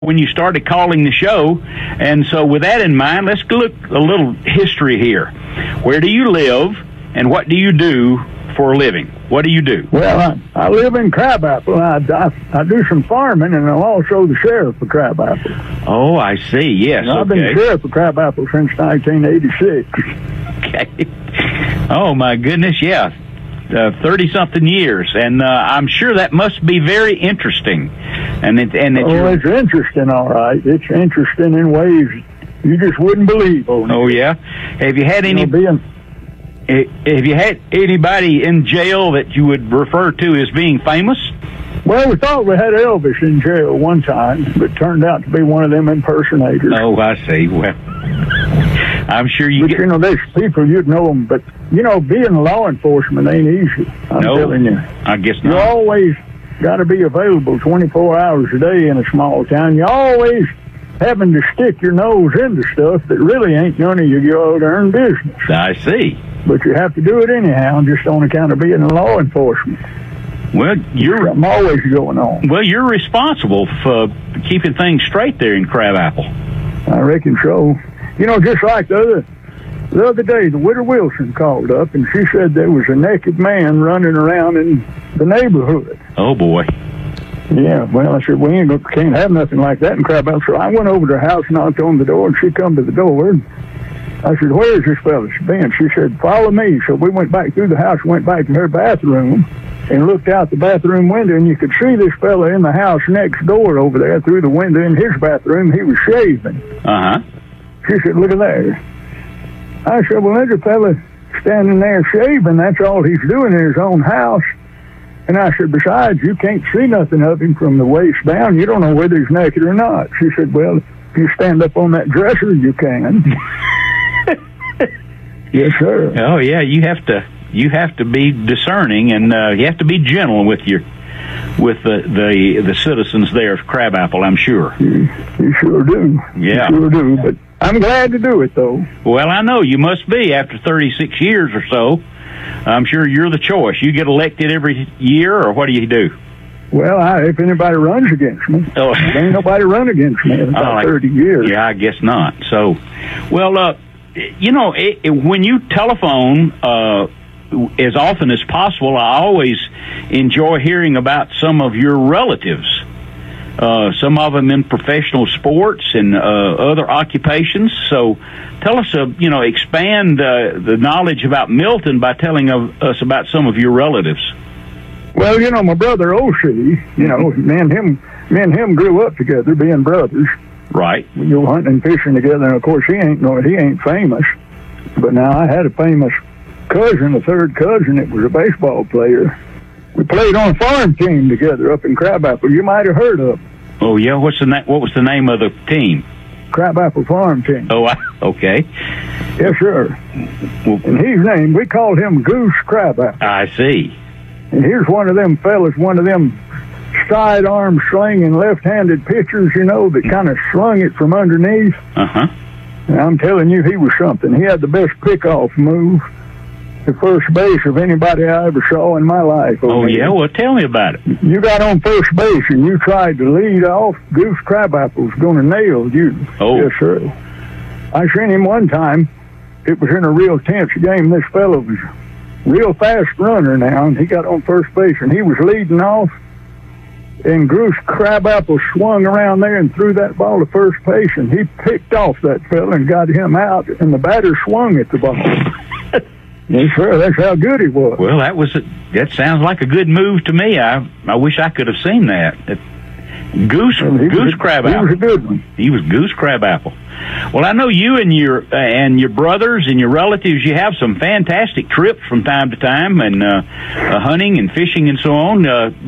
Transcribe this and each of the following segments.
when you started calling the show. And so with that in mind, let's look a little history here. Where do you live, and what do you do for a living? What do you do? Well, I live in Crabapple. I do some farming, and I'm also the sheriff of Crabapple. Oh, I see. Yes, I've been the sheriff of Crabapple since 1986. Okay. Oh, my goodness, yeah. 30-something years, and I'm sure that must be very interesting. It's interesting, all right. It's interesting in ways you just wouldn't believe. Oh, yeah? Have you had Have you had anybody in jail that you would refer to as being famous? Well, we thought we had Elvis in jail one time, but it turned out to be one of them impersonators. Oh, I see. Well, I'm sure there's people, you'd know them, but, being law enforcement ain't easy. I'm telling you. I guess not. You always got to be available 24 hours a day in a small town. You always having to stick your nose into stuff that really ain't none of your hard-earned business. I see. But you have to do it anyhow, just on account of being in law enforcement. Well, I'm always going on. Well, you're responsible for keeping things straight there in Crabapple. I reckon so. Just like the other day, the widow Wilson called up, and she said there was a naked man running around in the neighborhood. Oh, boy. Yeah, well, I said, we can't have nothing like that in Crabapple. So I went over to her house, knocked on the door, and she come to the door. I said, where's this fella been? She said, follow me. So we went back through the house, went back to her bathroom, and looked out the bathroom window, and you could see this fella in the house next door over there through the window in his bathroom. He was shaving. Uh-huh. She said, look at there. I said, well, there's a fella standing there shaving. That's all he's doing in his own house. And I said, besides, you can't see nothing of him from the waist down. You don't know whether he's naked or not. She said, well, if you stand up on that dresser, you can. Yes, sir. Oh, yeah, you have to be discerning, and you have to be gentle with the citizens there of Crabapple, I'm sure. You sure do. Yeah. You sure do, but I'm glad to do it, though. Well, I know you must be after 36 years or so. I'm sure you're the choice. You get elected every year, or what do you do? Well, if anybody runs against me. Oh. There ain't nobody run against me in about 30 years. Yeah, I guess not. So, well, when you telephone as often as possible, I always enjoy hearing about some of your relatives. Some of them in professional sports and other occupations. So tell us, expand the knowledge about Milton by telling us about some of your relatives. Well, my brother O.C., me and him grew up together being brothers. Right. We go hunting and fishing together, and of course he ain't famous. But now I had a famous cousin, a third cousin that was a baseball player. We played on a farm team together up in Crabapple. You might have heard of. Oh yeah, what was the name of the team? Crabapple Farm Team. Oh, okay. Yes, sir. Well, and his name, we called him Goose Crabapple. I see. And here's one of them fellas, one of them sidearm slinging left-handed pitchers, that kind of slung it from underneath. Uh-huh. And I'm telling you, he was something. He had the best pickoff move to first base of anybody I ever saw in my life. Oh, yeah? Well, tell me about it. You got on first base and you tried to lead off, Goose Crabapple's going to nail you. Oh. Yes, sir. I seen him one time. It was in a real tense game. This fellow was real fast runner now, and he got on first base, and he was leading off, and Goose Crabapple swung around there and threw that ball to first base, and he picked off that fella and got him out, and the batter swung at the ball. Yes, sir, that's how good he was. Well, that sounds like a good move to me. I wish I could have seen that. Goose Crabapple. He was a good one. He was Goose Crabapple. Well, I know you and your brothers and your relatives, you have some fantastic trips from time to time, and hunting and fishing and so on.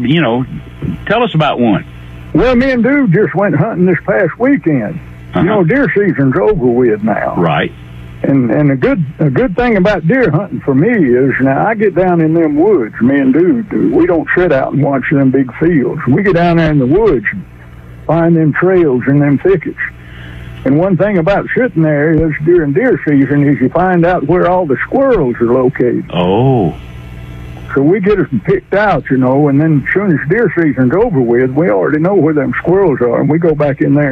Tell us about one. Well, me and Dude just went hunting this past weekend. Uh-huh. Deer season's over with now. Right. And a good thing about deer hunting for me is now I get down in them woods. Me and Dude, we don't sit out and watch them big fields. We get down there in the woods, and find them trails and them thickets. And one thing about sitting there is during deer season is you find out where all the squirrels are located. Oh. So we get them picked out, and then as soon as deer season's over with, we already know where them squirrels are, and we go back in there